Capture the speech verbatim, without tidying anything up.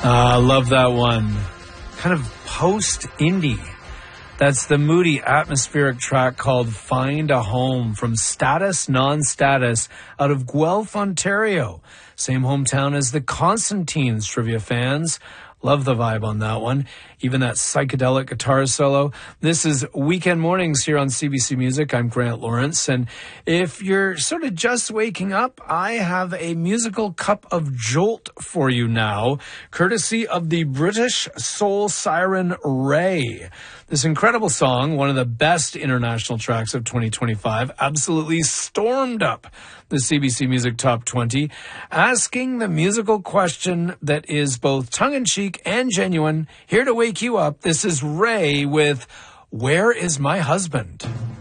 Uh, love that one. Kind of post-indie. That's the moody, atmospheric track called Find a Home from Status Non-Status out of Guelph, Ontario. Same hometown as the Constantines, trivia fans. Love the vibe on that one. Even that psychedelic guitar solo. This is Weekend Mornings here on C B C Music. I'm Grant Lawrence. And if you're sort of just waking up, I have a musical cup of jolt for you now, courtesy of the British soul siren Ray. This incredible song, one of the best international tracks of twenty twenty-five, absolutely stormed up the C B C Music Top twenty, asking the musical question that is both tongue-in-cheek and genuine. Here to wake you up, this is Ray with Where Is My Husband?